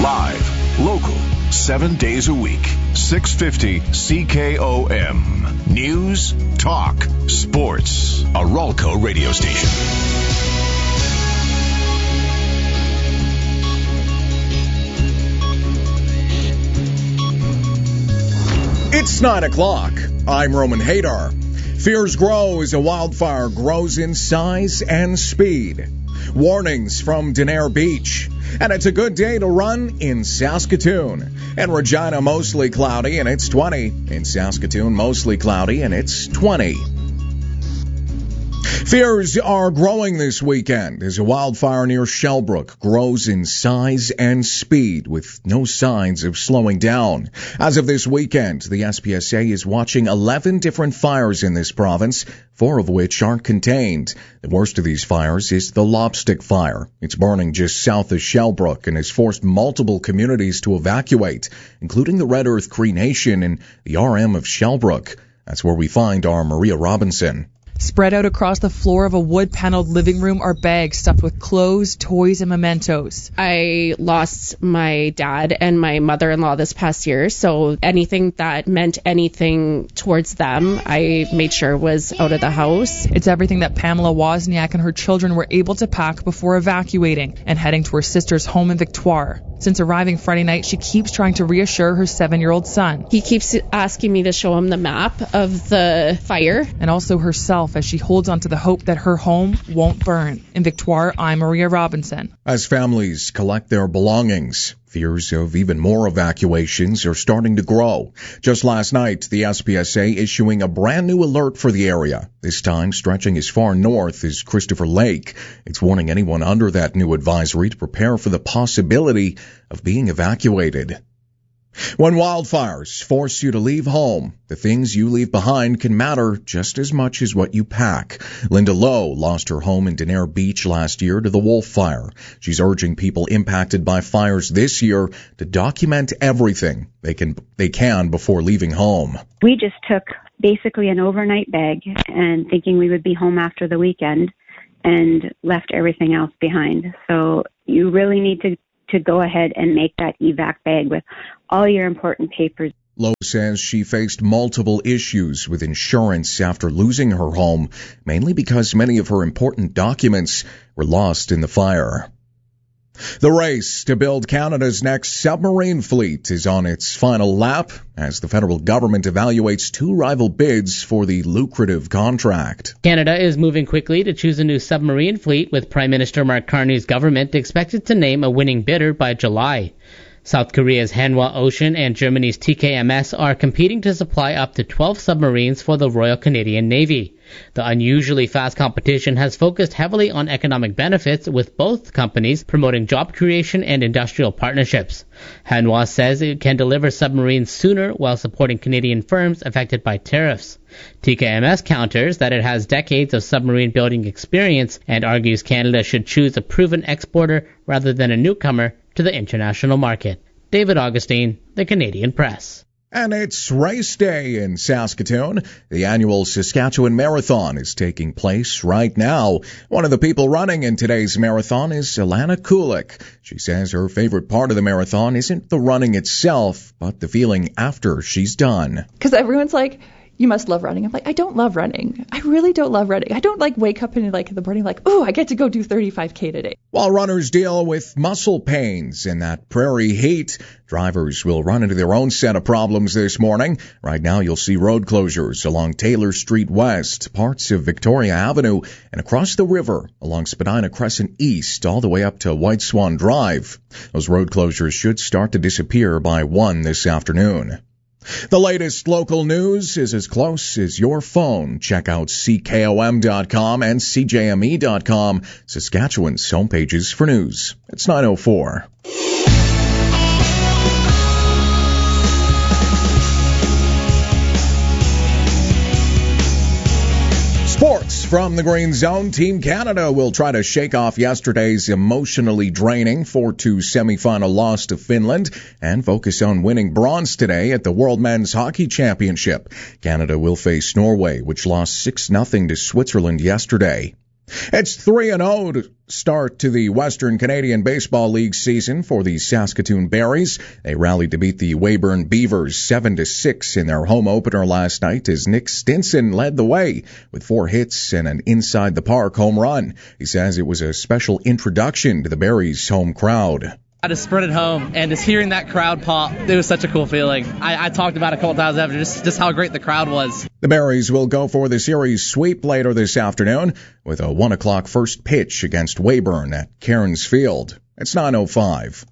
Live, local, 7 days a week, 650 CKOM. News, talk, sports. A Ralco radio station. It's 9 o'clock. I'm Roman Hadar. Fears grow as a wildfire grows in size and speed. Warnings from Denair Beach. And it's a good day to run in Saskatoon. In Regina, mostly cloudy, and it's 20. In Saskatoon, mostly cloudy, and it's 20. Fears are growing this weekend as a wildfire near Shellbrook grows in size and speed with no signs of slowing down. As of this weekend, the SPSA is watching 11 different fires in this province, 4 of which aren't contained. The worst of these fires is the Lobstick Fire. It's burning just south of Shellbrook and has forced multiple communities to evacuate, including the Red Earth Cree Nation and the RM of Shellbrook. That's where we find our Maria Robinson. Spread out across the floor of a wood-paneled living room are bags stuffed with clothes, toys, and mementos. I lost my dad and my mother-in-law this past year, so anything that meant anything towards them, I made sure was out of the house. It's everything that Pamela Wozniak and her children were able to pack before evacuating and heading to her sister's home in Victoire. Since arriving Friday night, she keeps trying to reassure her 7-year-old son. He keeps asking me to show him the map of the fire. And also herself as she holds on to the hope that her home won't burn. In Victoire, I'm Maria Robinson. As families collect their belongings, fears of even more evacuations are starting to grow. Just last night, the SPSA issuing a brand new alert for the area, this time stretching as far north as Christopher Lake. It's warning anyone under that new advisory to prepare for the possibility of being evacuated. When wildfires force you to leave home, the things you leave behind can matter just as much as what you pack. Linda Lowe lost her home in Denair Beach last year to the Wolf Fire. She's urging people impacted by fires this year to document everything they can before leaving home. We just took basically an overnight bag and thinking we would be home after the weekend and left everything else behind. So you really need to go ahead and make that evac bag with all your important papers. Lowe says she faced multiple issues with insurance after losing her home, mainly because many of her important documents were lost in the fire. The race to build Canada's next submarine fleet is on its final lap as the federal government evaluates 2 rival bids for the lucrative contract. Canada is moving quickly to choose a new submarine fleet, with Prime Minister Mark Carney's government expected to name a winning bidder by July. South Korea's Hanwha Ocean and Germany's TKMS are competing to supply up to 12 submarines for the Royal Canadian Navy. The unusually fast competition has focused heavily on economic benefits, with both companies promoting job creation and industrial partnerships. Hanwha says it can deliver submarines sooner while supporting Canadian firms affected by tariffs. TKMS counters that it has decades of submarine building experience and argues Canada should choose a proven exporter rather than a newcomer to the international market. David Augustine, The Canadian Press. And it's race day in Saskatoon. The annual Saskatchewan Marathon is taking place right now. One of the people running in today's marathon is Alana Kulik. She says her favorite part of the marathon isn't the running itself, but the feeling after she's done. Because everyone's like, you must love running. I'm like, I don't love running. I really don't love running. I don't wake up in the morning oh, I get to go do 35K today. While runners deal with muscle pains in that prairie heat, drivers will run into their own set of problems this morning. Right now you'll see road closures along Taylor Street West, parts of Victoria Avenue, and across the river along Spadina Crescent East all the way up to White Swan Drive. Those road closures should start to disappear by 1 this afternoon. The latest local news is as close as your phone. Check out CKOM.com and CJME.com, Saskatchewan's homepages for news. It's 9:04. Sports from the Green Zone. Team Canada will try to shake off yesterday's emotionally draining 4-2 semifinal loss to Finland and focus on winning bronze today at the World Men's Hockey Championship. Canada will face Norway, which lost 6-0 to Switzerland yesterday. It's 3-0 to start to the Western Canadian Baseball League season for the Saskatoon Berries. They rallied to beat the Weyburn Beavers 7-6 in their home opener last night as Nick Stinson led the way with 4 hits and an inside-the-park home run. He says it was a special introduction to the Berries' home crowd. I just sprinted home, and just hearing that crowd pop, it was such a cool feeling. I talked about it a couple times after, just how great the crowd was. The Berries will go for the series sweep later this afternoon with a 1 o'clock first pitch against Weyburn at Cairns Field. It's 9:05.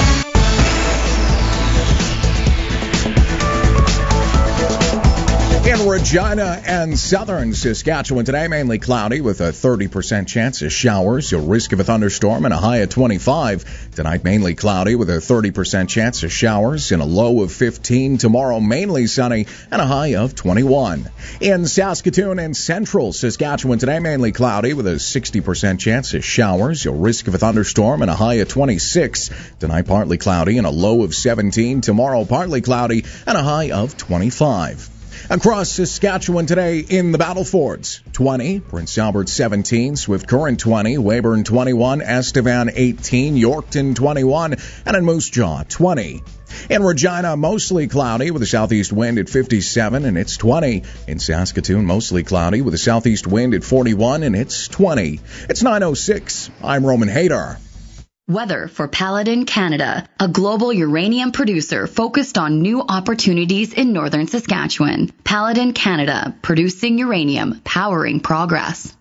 In Regina and southern Saskatchewan today, mainly cloudy with a 30% chance of showers, a risk of a thunderstorm, and a high of 25. Tonight, mainly cloudy with a 30% chance of showers and a low of 15. Tomorrow, mainly sunny and a high of 21. In Saskatoon and central Saskatchewan today, mainly cloudy with a 60% chance of showers, a risk of a thunderstorm, and a high of 26. Tonight, partly cloudy and a low of 17. Tomorrow, partly cloudy and a high of 25. Across Saskatchewan today in the Battlefords, 20, Prince Albert 17, Swift Current 20, Weyburn 21, Estevan 18, Yorkton 21, and in Moose Jaw 20. In Regina, mostly cloudy with a southeast wind at 57, and it's 20. In Saskatoon, mostly cloudy with a southeast wind at 41, and it's 20. It's 9:06. I'm Roman Hader. Weather for Paladin Canada, a global uranium producer focused on new opportunities in northern Saskatchewan. Paladin Canada, producing uranium, powering progress.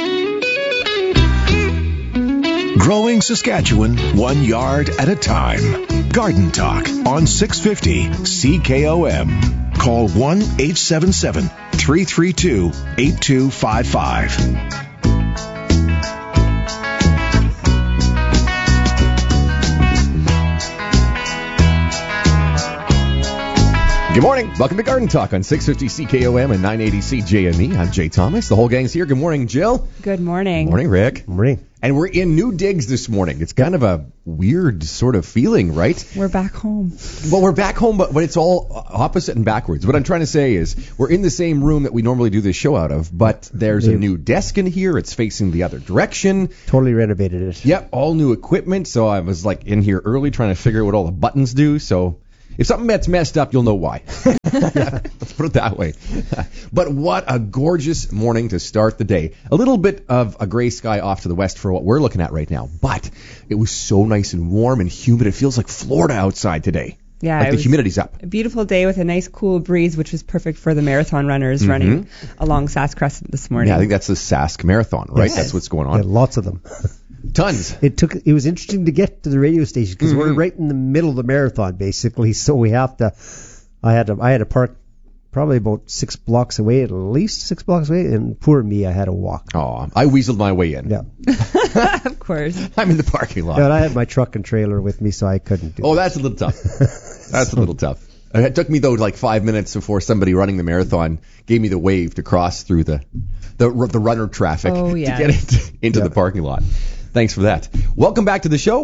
Growing Saskatchewan 1 yard at a time. Garden Talk on 650 CKOM. Call 1-877-332-8255. Good morning. Welcome to Garden Talk on 650 CKOM and 980 CJME. I'm Jay Thomas. The whole gang's here. Good morning, Jill. Good morning. Morning, Rick. Morning. And we're in New Digs this morning. It's kind of a weird sort of feeling, right? We're back home. Well, we're back home, but it's all opposite and backwards. What I'm trying to say is we're in the same room that we normally do this show out of, but there's a new desk in here. It's facing the other direction. Totally renovated it. Yep, all new equipment. So I was like in here early trying to figure out what all the buttons do. So if something gets messed up, you'll know why. Let's put it that way. But what a gorgeous morning to start the day. A little bit of a gray sky off to the west for what we're looking at right now. But it was so nice and warm and humid. It feels like Florida outside today. Yeah, like the humidity's up. A beautiful day with a nice cool breeze, which was perfect for the marathon runners running along Sask Crescent this morning. Yeah, I think that's the Sask Marathon, right? Yes. That's what's going on. Yeah, lots of them. Tons. It was interesting to get to the radio station because we're right in the middle of the marathon, basically. So we have to. I had to park probably about 6 blocks away, at least 6 blocks away, and poor me, I had to walk. Oh, I weaseled my way in. Yeah. Of course. I'm in the parking lot. Yeah, and I had my truck and trailer with me, so I couldn't do. Oh, that's a little tough. That's a little tough. It took me though like 5 minutes before somebody running the marathon gave me the wave to cross through the runner traffic to get into the parking lot. Thanks for that. Welcome back to the show,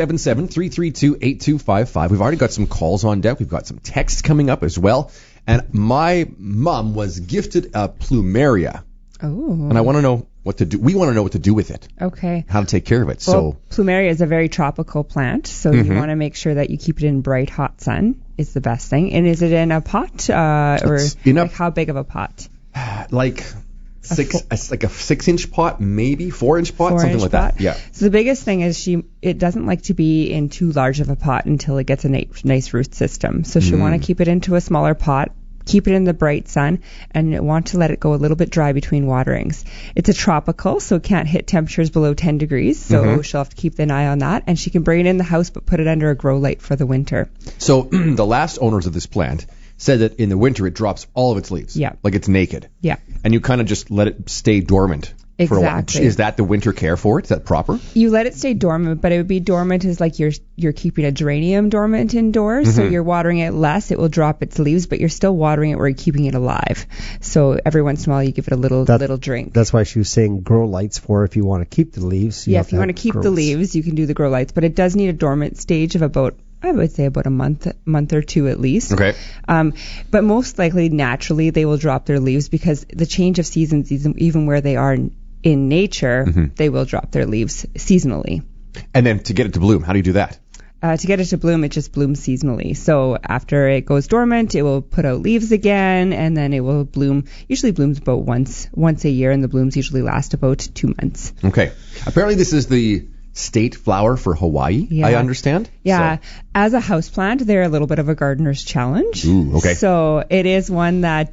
1-877-332-8255. We've already got some calls on deck. We've got some texts coming up as well. And my mom was gifted a plumeria. Oh. And I want to know what to do. We want to know what to do with it. Okay. How to take care of it. Well, plumeria is a very tropical plant, so you want to make sure that you keep it in bright, hot sun is the best thing. And is it in a pot or like how big of a pot? Like... It's like a 6-inch pot, maybe 4-inch pot, something like that. Yeah. So the biggest thing is it doesn't like to be in too large of a pot until it gets a nice root system. So she'll want to keep it into a smaller pot, keep it in the bright sun, and want to let it go a little bit dry between waterings. It's a tropical, so it can't hit temperatures below 10 degrees. So she'll have to keep an eye on that, and she can bring it in the house, but put it under a grow light for the winter. So the last owners of this plant said that in the winter it drops all of its leaves. Yeah. Like it's naked. Yeah. And you kind of just let it stay dormant. Exactly. For a while. Is that the winter care for it? Is that proper? You let it stay dormant, but it would be dormant as like you're keeping a geranium dormant indoors. So you're watering it less. It will drop its leaves, but you're still watering it where you're keeping it alive. So every once in a while you give it a little drink. That's why she was saying grow lights for if you want to keep the leaves. If you want to keep the leaves, you can do the grow lights, but it does need a dormant stage of about, I would say, about a month or two at least. Okay. But most likely, naturally, they will drop their leaves because the change of seasons, even where they are in nature, they will drop their leaves seasonally. And then to get it to bloom, how do you do that? To get it to bloom, it just blooms seasonally. So after it goes dormant, it will put out leaves again, and then it will bloom. Usually blooms about once a year, and the blooms usually last about 2 months. Okay. Apparently this is the state flower for Hawaii, I understand. Yeah. So. As a houseplant, they're a little bit of a gardener's challenge. Ooh, okay. So it is one that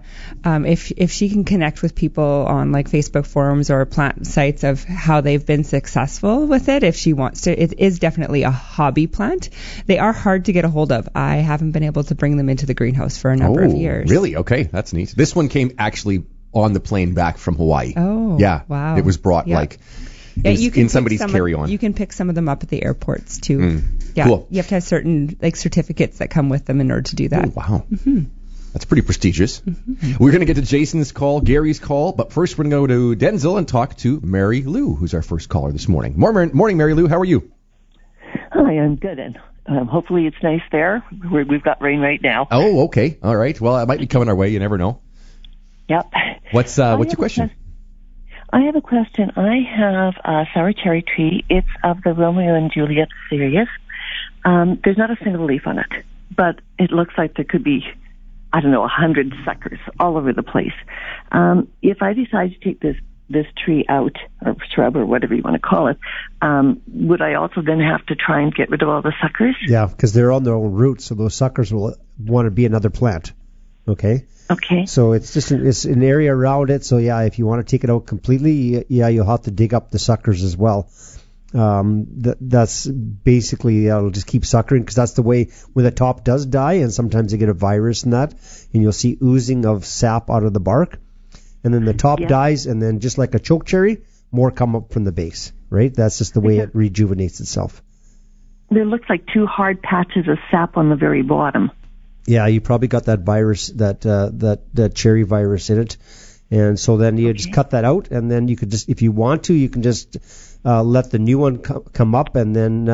if she can connect with people on like Facebook forums or plant sites of how they've been successful with it, if she wants to, it is definitely a hobby plant. They are hard to get a hold of. I haven't been able to bring them into the greenhouse for a number of years. Really? Okay, that's neat. This one came actually on the plane back from Hawaii. Oh, yeah. Wow. It was brought in somebody's carry-on. You can pick some of them up at the airports too. Yeah, cool. You have to have certain certificates that come with them in order to do that. Oh, wow. That's pretty prestigious. We're going to get to Jason's call, Gary's call, but first we're going to go to Denzel and talk to Mary Lou, who's our first caller this morning. Morning, Mary Lou. How are you? Hi, I'm good, and hopefully it's nice there. We've got rain right now. Oh, okay. All right. Well, it might be coming our way. You never know. Yep. What's your question? I have a question. I have a sour cherry tree. It's of the Romeo and Juliet series. There's not a single leaf on it, but it looks like there could be, 100 suckers all over the place. If I decide to take this tree out, or shrub, or whatever you want to call it, would I also then have to try and get rid of all the suckers? Yeah, because they're on their own roots, so those suckers will want to be another plant. Okay? Okay. So it's just it's an area around it. So yeah, if you want to take it out completely, you'll have to dig up the suckers as well. That's basically it'll just keep suckering, because that's the way when the top does die, and sometimes you get a virus in that, and you'll see oozing of sap out of the bark, and then the top dies, and then just like a choke cherry, more come up from the base. Right? That's just the way it rejuvenates itself. There looks like two hard patches of sap on the very bottom. Yeah, you probably got that virus, that cherry virus in it, and so then you just cut that out, and then you could just, if you want to, you can just let the new one come up, and then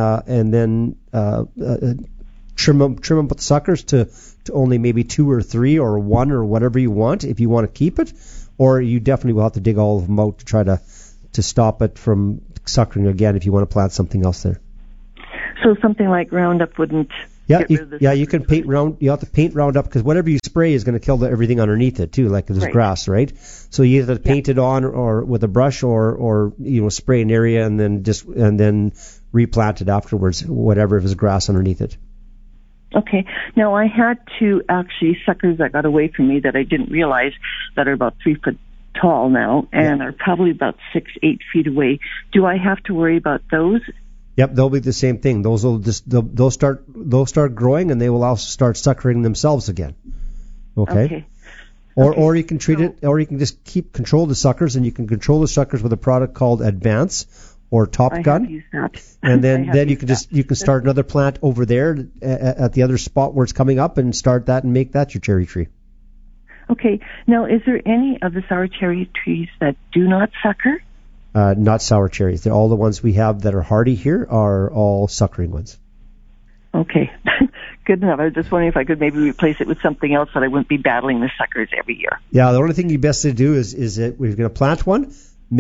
trim them with the suckers to only maybe 2 or 3 or 1 or whatever you want, if you want to keep it, or you definitely will have to dig all of them out to try to stop it from suckering again if you want to plant something else there. So something like Roundup wouldn't. You can paint You have to paint Roundup, because whatever you spray is going to kill everything underneath it too, like there's grass, right? So you either paint it on or with a brush, or spray an area and then replant it afterwards, whatever, if there's grass underneath it. Okay. Now I had 2 actually suckers that got away from me that I didn't realize, that are about 3 foot tall now and are probably about 6-8 feet away. Do I have to worry about those? Yep, they'll be the same thing. Those will they'll start growing, and they will also start suckering themselves again. Okay. Or you can treat it, or you can just control the suckers, and you can control the suckers with a product called Advance or Top Gun. I have used that. And then you can start another plant over there at the other spot where it's coming up, and start that and make that your cherry tree. Okay. Now, is there any of the sour cherry trees that do not sucker? Not sour cherries. They're all the ones we have that are hardy here are all suckering ones. Okay. Good enough. I was just wondering if I could maybe replace it with something else that I wouldn't be battling the suckers every year. Yeah, the only thing you best to do is that we're going to plant one,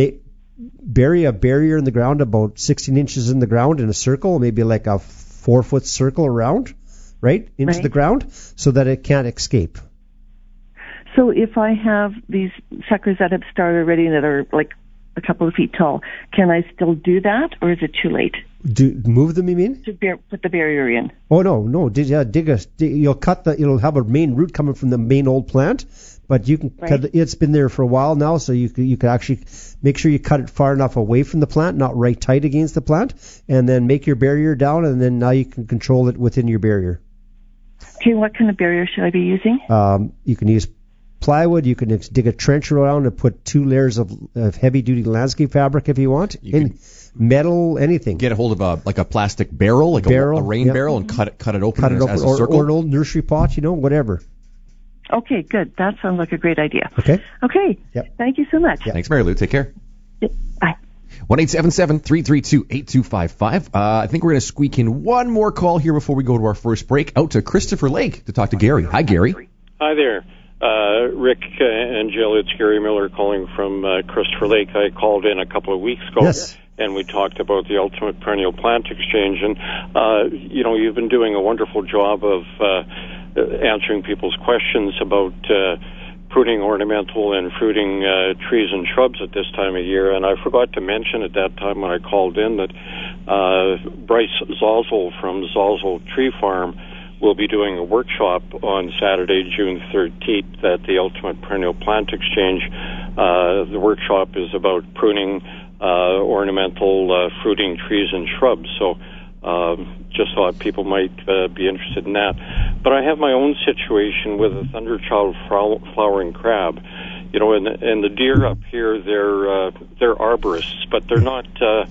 bury a barrier in the ground about 16 inches in the ground in a circle, maybe like a 4-foot circle around, right, into the ground, so that it can't escape. So if I have these suckers that have started already that are like a couple of feet tall, can I still do that, or is it too late? Move them, you mean? To put the barrier in. Oh no! You'll have a main root coming from the main old plant, but you can it's been there for a while now, so you could actually make sure you cut it far enough away from the plant, not right tight against the plant, and then make your barrier down, and then now you can control it within your barrier. Okay, what kind of barrier should I be using? You can use plywood. You can dig a trench around and put 2 layers of heavy-duty landscape fabric if you want. Metal, anything. Get a hold of a plastic barrel, like a rain barrel, and cut it open as a circle. Or an old nursery pot, whatever. Okay, good. That sounds like a great idea. Okay. Yep. Thank you so much. Thanks, Mary Lou. Take care. Bye. 1-877-332-8255. I think we're going to squeak in one more call here before we go to our first break. Out to Christopher Lake to talk to Gary. Hi, Gary. Hi there. Rick and Jill, it's Gary Miller calling from Christopher Lake. I called in a couple of weeks ago, and we talked about the Ultimate Perennial Plant Exchange. And, you've been doing a wonderful job of answering people's questions about pruning ornamental and fruiting trees and shrubs at this time of year. And I forgot to mention at that time when I called in that Bryce Zalzel from Zalzel Tree Farm will be doing a workshop on Saturday, June 13th at the Ultimate Perennial Plant Exchange. The workshop is about pruning ornamental fruiting trees and shrubs. So just thought people might be interested in that. But I have my own situation with a thunderchild flowering crab. And the deer up here, they're arborists, but they're not,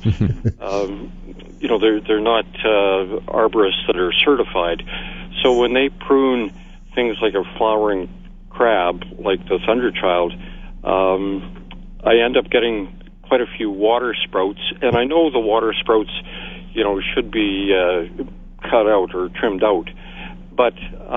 they're not arborists that are certified. So when they prune things like a flowering crab, like the thunderchild, I end up getting quite a few water sprouts, and I know the water sprouts, should be cut out or trimmed out. But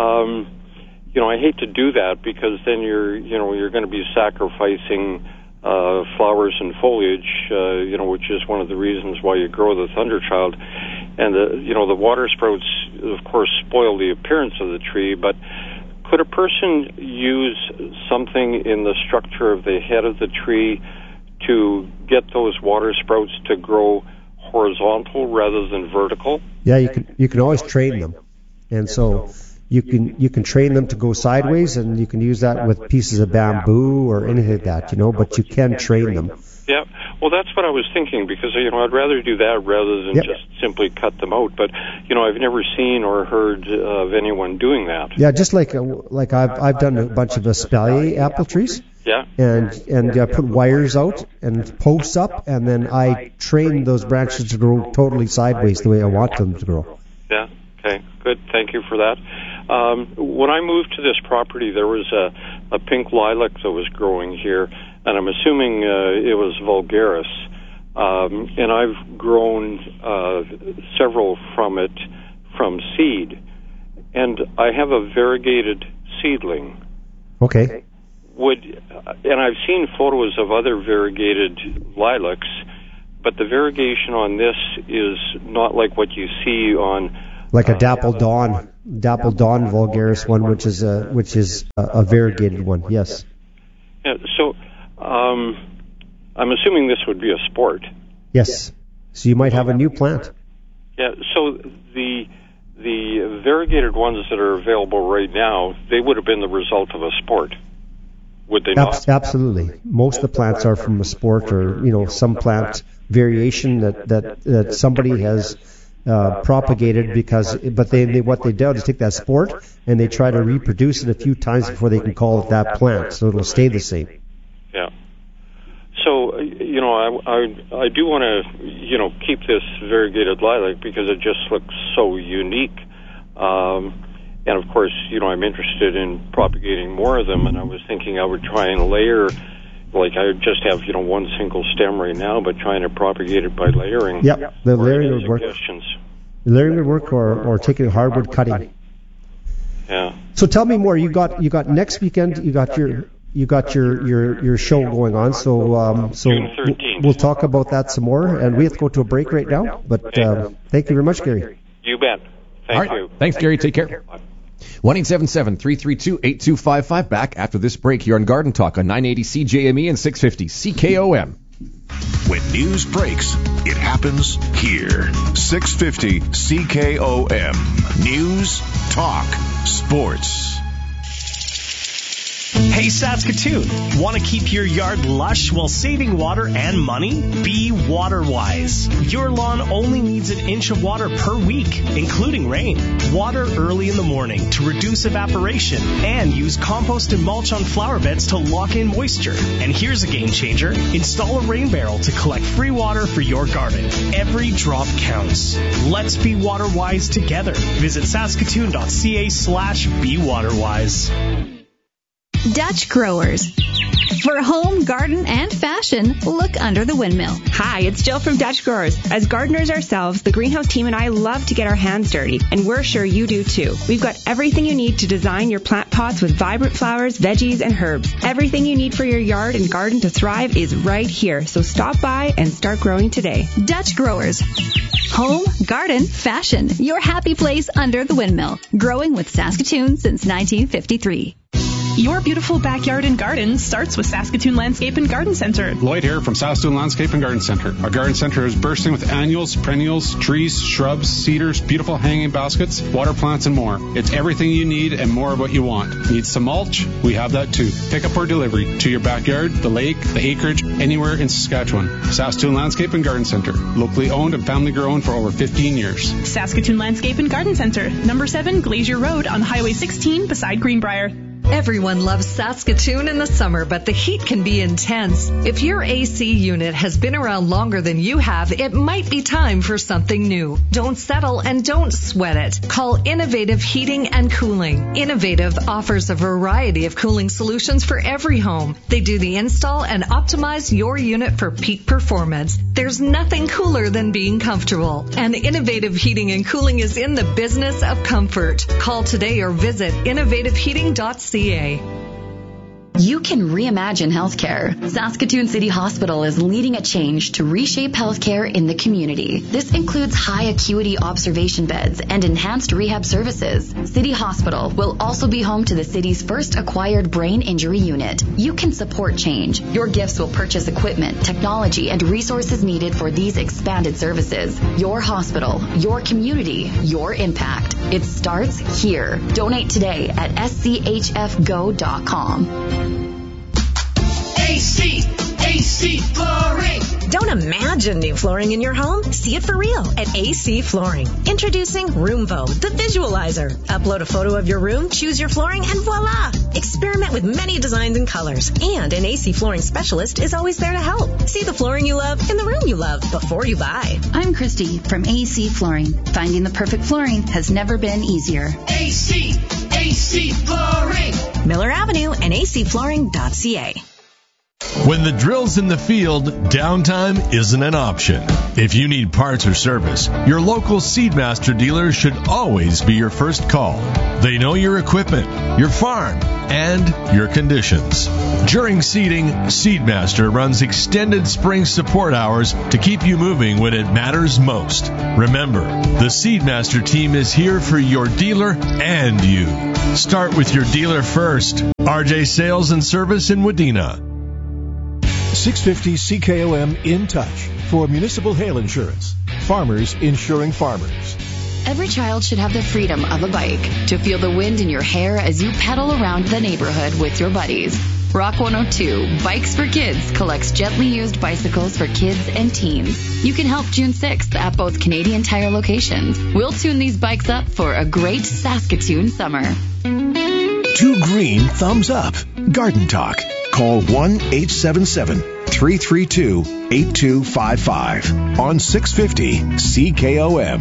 I hate to do that because then you're going to be sacrificing flowers and foliage, which is one of the reasons why you grow the thunderchild. And the water sprouts, of course, spoil the appearance of the tree. But could a person use something in the structure of the head of the tree to get those water sprouts to grow horizontal rather than vertical? Yeah, you can always train them, and so you can train them to go sideways, and you can use that with pieces of bamboo or anything like that, but you can train them. Yeah, well, that's what I was thinking, because I'd rather do that rather than just simply cut them out. But I've never seen or heard of anyone doing that. Yeah, just like I've done a bunch of espalier apple trees. Yeah. And I put wires out and posts up, and then I train those branches to grow totally sideways the way I want them to grow. Yeah. Okay. Good. Thank you for that. When I moved to this property, there was a pink lilac that was growing here, and I'm assuming it was vulgaris. And I've grown several from it from seed, and I have a variegated seedling. Okay. And I've seen photos of other variegated lilacs, but the variegation on this is not like what you see on like a Dapple Dawn vulgaris one, which is a variegated one. Yes. Yeah, so I'm assuming this would be a sport. Yes. So you might have a new plant. Yeah. So the variegated ones that are available right now, they would have been the result of a sport. Would they not? Absolutely. Most of the plants are from a sport, or some plant variation that somebody has propagated but what they do is take that sport and they try to reproduce it a few times before they can call it that plant, so it'll stay the same. Yeah. So I do want to keep this variegated lilac because it just looks so unique. And, of course, I'm interested in propagating more of them, and I was thinking I would try and layer, like I just have, one single stem right now, but trying to propagate it by layering. Yeah, the layering would work. The layering would work, or taking hardwood cutting. Yeah. So tell me more. You got next weekend. You got your show going on. So June 13th. We'll talk about that some more, and we have to go to a break right now. But thank you very much, Gary. You bet. Thank you. Thanks, Gary. Take care. 1-877-332-8255. Back after this break here on Garden Talk on 980 CJME and 650 CKOM. When news breaks, it happens here. 650 CKOM. News, talk, sports. Hey Saskatoon, want to keep your yard lush while saving water and money? Be WaterWise. Your lawn only needs an inch of water per week, including rain. Water early in the morning to reduce evaporation and use compost and mulch on flower beds to lock in moisture. And here's a game changer. Install a rain barrel to collect free water for your garden. Every drop counts. Let's be WaterWise together. Visit saskatoon.ca/BeWaterWise. Dutch growers. For home, garden, and fashion, look under the windmill. Hi, it's Jill from Dutch Growers. As gardeners ourselves, the greenhouse team and I love to get our hands dirty, and we're sure you do too. We've got everything you need to design your plant pots with vibrant flowers, veggies, and herbs. Everything you need for your yard and garden to thrive is right here, so stop by and start growing today. Dutch Growers. Home, garden, fashion. Your happy place under the windmill. Growing with Saskatoon since 1953. Your beautiful backyard and garden starts with Saskatoon Landscape and Garden Center. Lloyd here from Saskatoon Landscape and Garden Center. Our garden center is bursting with annuals, perennials, trees, shrubs, cedars, beautiful hanging baskets, water plants, and more. It's everything you need and more of what you want. Need some mulch? We have that too. Pick up or delivery to your backyard, the lake, the acreage, anywhere in Saskatchewan. Saskatoon Landscape and Garden Center. Locally owned and family grown for over 15 years. Saskatoon Landscape and Garden Center. Number 7 Glacier Road on Highway 16 beside Greenbrier. Everyone loves Saskatoon in the summer, but the heat can be intense. If your AC unit has been around longer than you have, it might be time for something new. Don't settle and don't sweat it. Call Innovative Heating and Cooling. Innovative offers a variety of cooling solutions for every home. They do the install and optimize your unit for peak performance. There's nothing cooler than being comfortable. And Innovative Heating and Cooling is in the business of comfort. Call today or visit innovativeheating.ca. You can reimagine healthcare. Saskatoon City Hospital is leading a change to reshape healthcare in the community. This includes high acuity observation beds and enhanced rehab services. City Hospital will also be home to the city's first acquired brain injury unit. You can support change. Your gifts will purchase equipment, technology, and resources needed for these expanded services. Your hospital, your community, your impact. It starts here. Donate today at schfgo.com. AC Flooring. Don't imagine new flooring in your home. See it for real at AC Flooring. Introducing Roomvo, the visualizer. Upload a photo of your room, choose your flooring, and voila! Experiment with many designs and colors. And an AC Flooring specialist is always there to help. See the flooring you love in the room you love before you buy. I'm Christy from AC Flooring. Finding the perfect flooring has never been easier. AC Flooring. Miller Avenue and acflooring.ca. When the drill's in the field, downtime isn't an option. If you need parts or service, your local Seedmaster dealer should always be your first call. They know your equipment, your farm, and your conditions. During seeding, Seedmaster runs extended spring support hours to keep you moving when it matters most. Remember, the Seedmaster team is here for your dealer and you. Start with your dealer first. RJ Sales and Service in Wadena. 650 CKOM In Touch for municipal hail insurance. Farmers insuring farmers. Every child should have the freedom of a bike to feel the wind in your hair as you pedal around the neighborhood with your buddies. Rock 102 Bikes for Kids collects gently used bicycles for kids and teens. You can help June 6th at both Canadian Tire locations. We'll tune these bikes up for a great Saskatoon summer. 2 green thumbs up. Garden Talk. Call 1-877-332-8255 on 650 CKOM.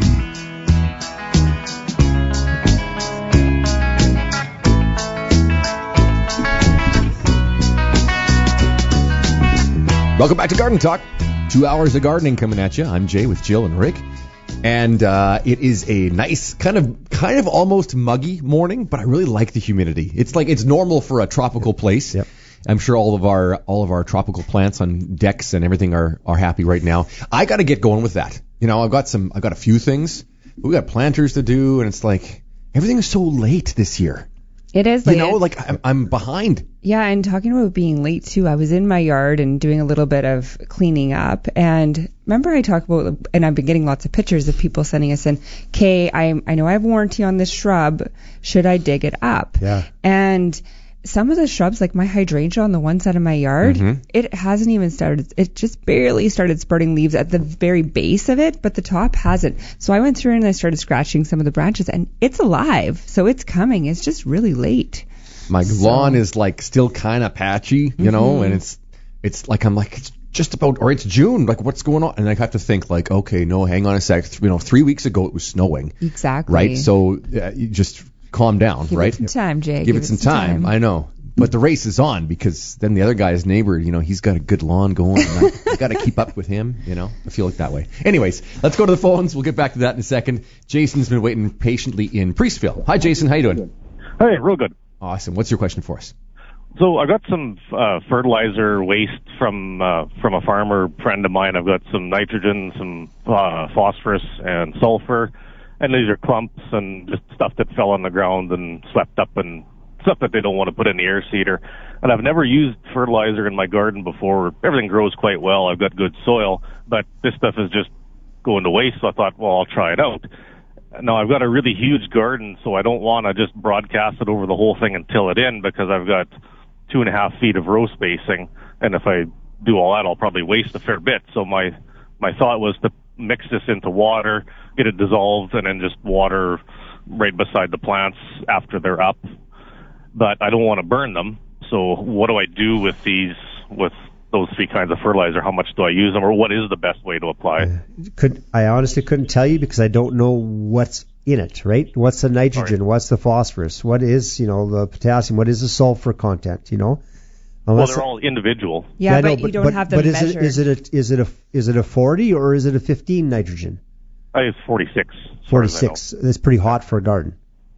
Welcome back to Garden Talk. 2 hours of gardening coming at you. I'm Jay with Jill and Rick. And it is a nice, kind of almost muggy morning, but I really like the humidity. It's like it's normal for a tropical place. Yep. I'm sure all of our tropical plants on decks and everything are happy right now. I got to get going with that. You know, I've got a few things. We got planters to do, and it's like everything is so late this year. It is late. You know, like I'm behind. Yeah, and talking about being late too, I was in my yard and doing a little bit of cleaning up. And remember I talked about, and I've been getting lots of pictures of people sending us in, okay, I know I have warranty on this shrub. Should I dig it up? Yeah. And some of the shrubs, like my hydrangea on the one side of my yard, it hasn't even started. It just barely started spurting leaves at the very base of it, but the top hasn't. So I went through and I started scratching some of the branches, and it's alive. So it's coming. It's just really late. My lawn is like still kind of patchy, you know, and it's like I'm like it's just about, or it's June, like what's going on? And I have to think like, okay, no, hang on a sec. You know, 3 weeks ago it was snowing. Exactly. Right. So you just calm down, right? Give it some time, Jay. Give it some time. I know. But the race is on because then the other guy's neighbor, he's got a good lawn going. And I got to keep up with him, I feel like that way. Anyways, let's go to the phones. We'll get back to that in a second. Jason's been waiting patiently in Priestville. Hi, Jason. How you doing? Hey, real good. Awesome. What's your question for us? So I got some fertilizer waste from a farmer friend of mine. I've got some nitrogen, some phosphorus, and sulfur. And these are clumps and just stuff that fell on the ground and swept up and stuff that they don't want to put in the air seeder. And I've never used fertilizer in my garden before. Everything grows quite well. I've got good soil, but this stuff is just going to waste. So I thought, well, I'll try it out. Now, I've got a really huge garden, so I don't want to just broadcast it over the whole thing and till it in because I've got 2.5 feet of row spacing. And if I do all that, I'll probably waste a fair bit. So my thought was to mix this into water, get it dissolved, and then just water right beside the plants after they're up. But I don't want to burn them. So what do I do with those three kinds of fertilizer? How much do I use them, or what is the best way to apply? I honestly couldn't tell you because I don't know what's in it, right? What's the nitrogen? Right. What's the phosphorus? What is, the potassium? What is the sulfur content, Well, they're all individual. Yeah, but you don't have them measured. But is it a 40 or is it a 15 nitrogen? It's 46. 46. That's pretty hot for a garden.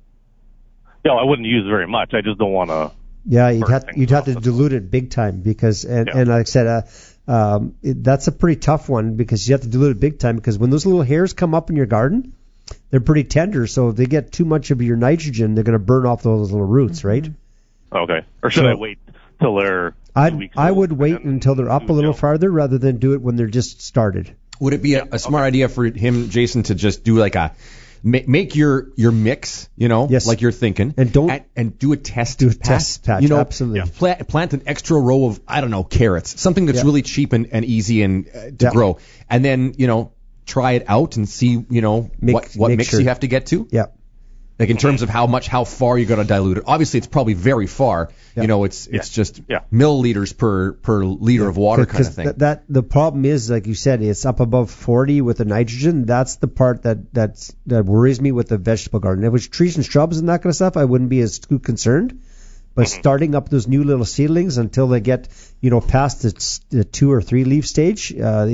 Yeah, I wouldn't use very much. I just don't want to. Yeah, you'd have to dilute it big time because, and like I said, that's a pretty tough one because you have to dilute it big time because when those little hairs come up in your garden, they're pretty tender. So if they get too much of your nitrogen, they're going to burn off those little roots, right? Okay. Or should I wait till they're 2 weeks old? I would wait until they're up a little farther rather than do it when they're just started. Would it be a smart idea for him, Jason, to just do like make your mix, yes, like you're thinking, and do a test patch, absolutely. Plant an extra row of carrots, something that's really cheap and easy and to grow, and then try it out and see what mix you have to get to. Yeah. Like in terms of how far you got to dilute it. Obviously, it's probably very far. Yeah. It's just milliliters per liter of water kind of thing. The problem is, like you said, it's up above 40 with the nitrogen. That's the part that worries me with the vegetable garden. If it was trees and shrubs and that kind of stuff, I wouldn't be as too concerned. But starting up those new little seedlings until they get past the 2 or 3 leaf stage,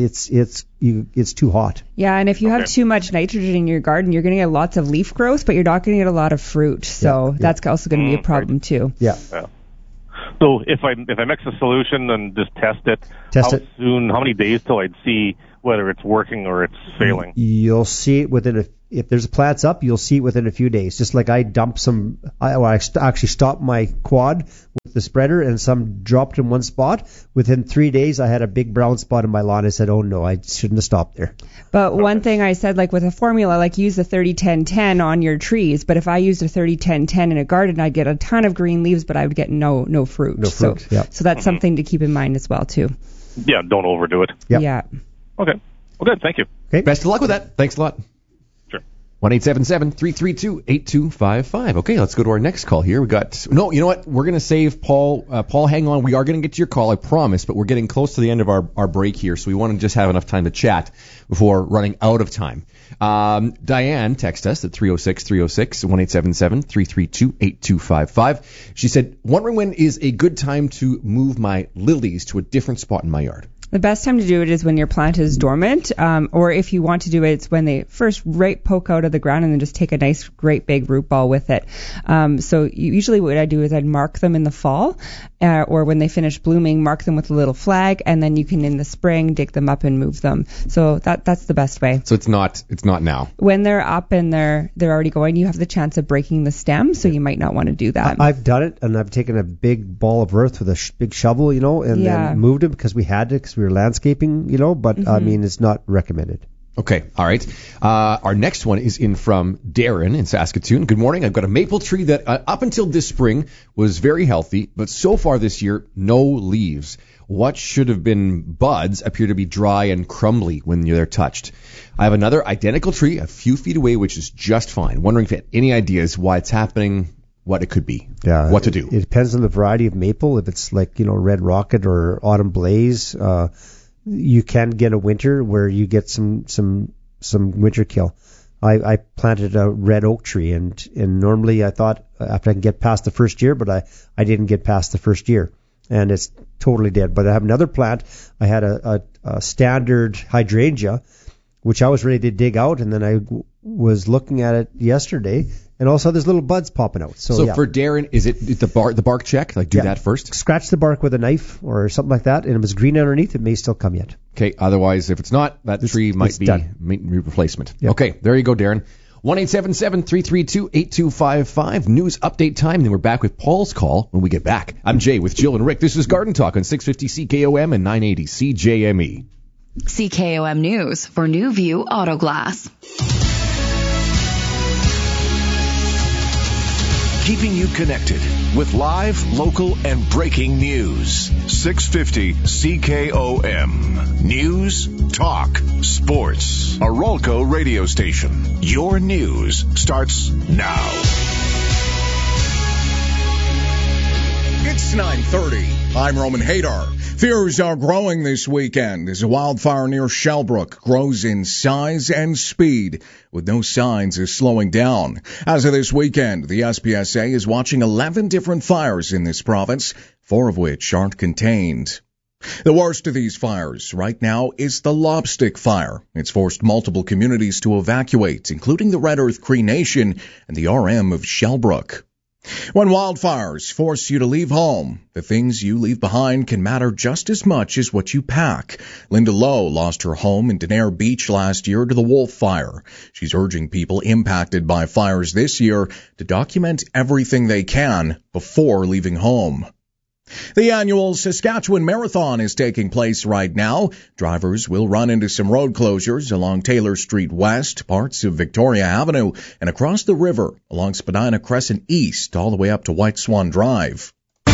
it's too hot. Yeah, and if you have too much nitrogen in your garden, you're going to get lots of leaf growth, but you're not going to get a lot of fruit. So that's also going to be a problem too. Yeah. So if I mix a solution and just test it, how many days till I'd see whether it's working or it's failing? You'll see it within if there's plants up, you'll see it within a few days. Just like I dumped some, I actually stopped my quad with the spreader and some dropped in one spot. Within 3 days, I had a big brown spot in my lawn. I said, oh no, I shouldn't have stopped there. But one thing I said, like with a formula, like use a 30-10-10 on your trees. But if I used a 30-10-10 in a garden, I'd get a ton of green leaves, but I would get no fruit. No fruit, So that's something to keep in mind as well too. Yeah, don't overdo it. Yep. Yeah. Okay. Well, good. Thank you. Okay. Best of luck with that. Thanks a lot. 1-877-332-8255. Okay, let's go to our next call here. You know what? We're going to save Paul. Paul, hang on. We are going to get to your call, I promise, but we're getting close to the end of our break here, so we want to just have enough time to chat before running out of time. Diane texted us at 306-306, 1-877-332-8255. She said, wondering when is a good time to move my lilies to a different spot in my yard. The best time to do it is when your plant is dormant, or if you want to do it, it's when they first poke out of the ground and then just take a nice, great big root ball with it. So usually what I do is I'd mark them in the fall, or when they finish blooming, mark them with a little flag, and then you can in the spring dig them up and move them. So that's the best way. So it's not now. When they're up and they're already going, you have the chance of breaking the stem, so you might not want to do that. I've done it, and I've taken a big ball of earth with a big shovel, and then moved it because we had to, because we were landscaping, but I mean, it's not recommended. Okay, all right. Our next one is in from Darren in Saskatoon. Good morning. I've got a maple tree that up until this spring was very healthy, but so far this year, no leaves. What should have been buds appear to be dry and crumbly when they're touched. I have another identical tree a few feet away, which is just fine. Wondering if you had any ideas why it's happening, what it could be, what to do. It depends on the variety of maple. If it's like, Red Rocket or Autumn Blaze, you can get a winter where you get some winter kill. I planted a red oak tree, and normally I thought after I can get past the first year, but I didn't get past the first year, and it's totally dead. But I have another plant. I had a standard hydrangea, which I was ready to dig out, and then I was looking at it yesterday, and also there's little buds popping out. So for Darren, is it the bark check? Like do that first? Scratch the bark with a knife or something like that, and if it's green underneath, it may still come yet. Okay, otherwise, if it's not, that tree might be replacement. Yep. Okay, there you go, Darren. 1-877-332-8255. News update time. Then we're back with Paul's call when we get back. I'm Jay with Jill and Rick. This is Garden Talk on 650 CKOM and 980 CJME. CKOM News for New View Auto Glass. Keeping you connected with live, local, and breaking news. 650 CKOM. News, talk, sports. A Rolco radio station. Your news starts now. It's 9:30. I'm Roman Hadar. Fears are growing this weekend as a wildfire near Shellbrook grows in size and speed with no signs of slowing down. As of this weekend, the SPSA is watching 11 different fires in this province, 4 of which aren't contained. The worst of these fires right now is the Lobstick Fire. It's forced multiple communities to evacuate, including the Red Earth Cree Nation and the RM of Shellbrook. When wildfires force you to leave home, the things you leave behind can matter just as much as what you pack. Linda Lowe lost her home in Denair Beach last year to the Wolf Fire. She's urging people impacted by fires this year to document everything they can before leaving home. The annual Saskatchewan Marathon is taking place right now. Drivers will run into some road closures along Taylor Street West, parts of Victoria Avenue, and across the river along Spadina Crescent East, all the way up to White Swan Drive.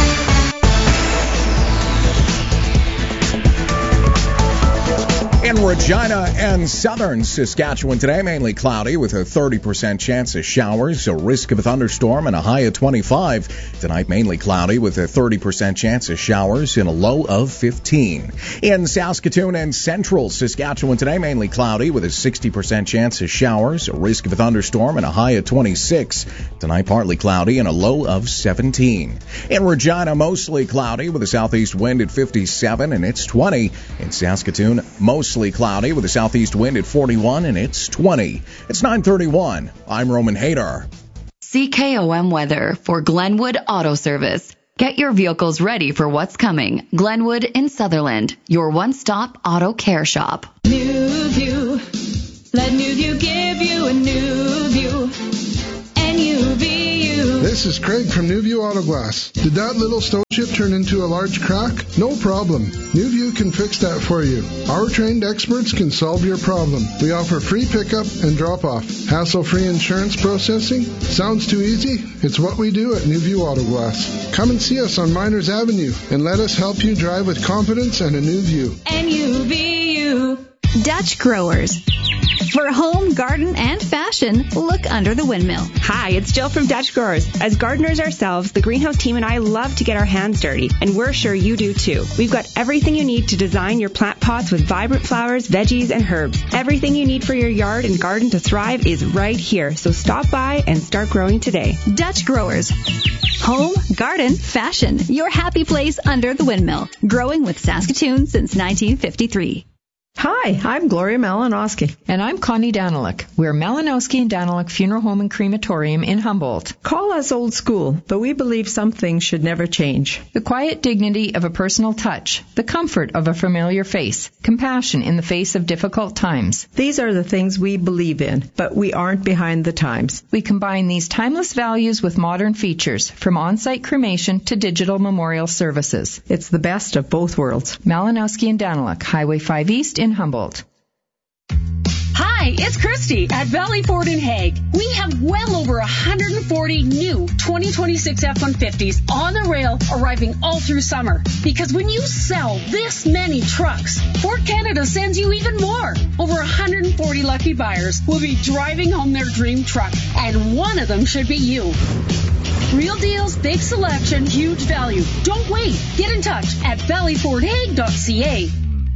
In Regina and southern Saskatchewan today, mainly cloudy with a 30% chance of showers, a risk of a thunderstorm, and a high of 25. Tonight, mainly cloudy with a 30% chance of showers and a low of 15. In Saskatoon and central Saskatchewan today, mainly cloudy with a 60% chance of showers, a risk of a thunderstorm, and a high of 26. Tonight, partly cloudy and a low of 17. In Regina, mostly cloudy with a southeast wind at 57 and it's 20. In Saskatoon, mostly cloudy with a southeast wind at 41 and it's 20. It's 9:31. I'm Roman Hadar. CKOM weather for Glenwood Auto Service. Get your vehicles ready for what's coming. Glenwood in Sutherland, your one-stop auto care shop. New View. Let New View give you a new view. NUVU. This is Craig from New View Auto Glass. Did that little stove chip turn into a large crack? No problem. New View can fix that for you. Our trained experts can solve your problem. We offer free pickup and drop-off. Hassle-free insurance processing? Sounds too easy? It's what we do at New View Auto Glass. Come and see us on Miners Avenue and let us help you drive with confidence and a new view. NUVU. Dutch Growers. For home, garden, and fashion, look under the windmill. Hi, it's Jill from Dutch Growers. As gardeners ourselves, the greenhouse team and I love to get our hands dirty, and we're sure you do too. We've got everything you need to design your plant pots with vibrant flowers, veggies, and herbs. Everything you need for your yard and garden to thrive is right here, so stop by and start growing today. Dutch Growers. Home, garden, fashion, your happy place under the windmill. Growing with Saskatoon since 1953. Hi, I'm Gloria Malinowski. And I'm Connie Daniluk. We're Malinowski and Daniluk Funeral Home and Crematorium in Humboldt. Call us old school, but we believe some things should never change. The quiet dignity of a personal touch, the comfort of a familiar face, compassion in the face of difficult times. These are the things we believe in, but we aren't behind the times. We combine these timeless values with modern features, from on-site cremation to digital memorial services. It's the best of both worlds. Malinowski and Daniluk, Highway 5 East in Humboldt. Hi, it's Christy at Valley Ford in Hague. We have well over 140 new 2026 F-150s on the rail arriving all through summer. Because when you sell this many trucks, Ford Canada sends you even more. Over 140 lucky buyers will be driving home their dream truck, and one of them should be you. Real deals, big selection, huge value. Don't wait. Get in touch at valleyfordhague.ca.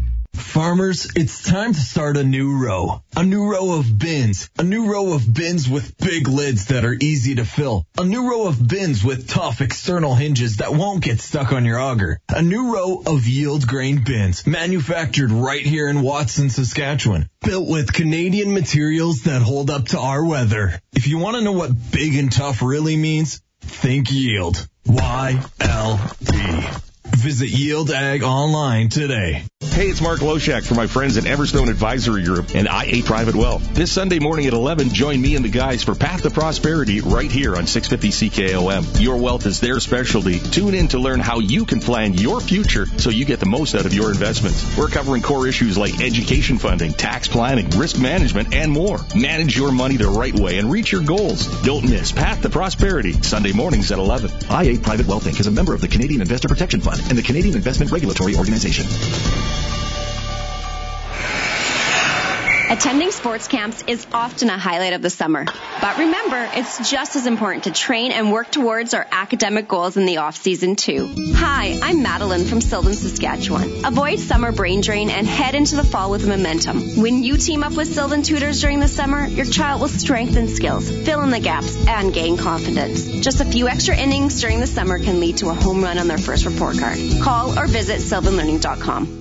Farmers, it's time to start a new row. A new row of bins. A new row of bins with big lids that are easy to fill. A new row of bins with tough external hinges that won't get stuck on your auger. A new row of yield grain bins, manufactured right here in Watson, Saskatchewan. Built with Canadian materials that hold up to our weather. If you want to know what big and tough really means, think yield. YLD. Visit Yield Ag online today. Hey, it's Mark Loshak from my friends at Everstone Advisory Group and IA Private Wealth. This Sunday morning at 11, join me and the guys for Path to Prosperity right here on 650 CKOM. Your wealth is their specialty. Tune in to learn how you can plan your future so you get the most out of your investments. We're covering core issues like education funding, tax planning, risk management, and more. Manage your money the right way and reach your goals. Don't miss Path to Prosperity, Sunday mornings at 11. IA Private Wealth Inc. is a member of the Canadian Investor Protection Fund and the Canadian Investment Regulatory Organization. Attending sports camps is often a highlight of the summer. But remember, it's just as important to train and work towards our academic goals in the off-season too. Hi, I'm Madeline from Sylvan, Saskatchewan. Avoid summer brain drain and head into the fall with momentum. When you team up with Sylvan Tutors during the summer, your child will strengthen skills, fill in the gaps, and gain confidence. Just a few extra innings during the summer can lead to a home run on their first report card. Call or visit sylvanlearning.com.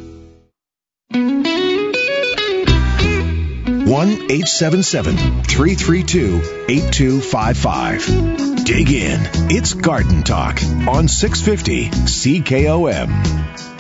1-877-332-8255. Dig in. It's Garden Talk on 650 CKOM.